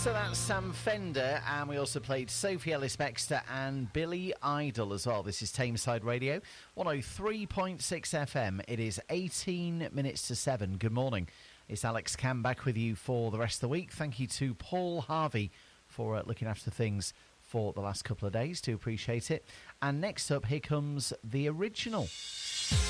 So that's Sam Fender, and we also played Sophie Ellis-Bextor and Billy Idol as well. This is Tameside Radio, 103.6 FM. It is 18 minutes to 7. Good morning. It's Alex Cam back with you for the rest of the week. Thank you to Paul Harvey for looking after things for the last couple of days. Do appreciate it. And next up, here comes The Original.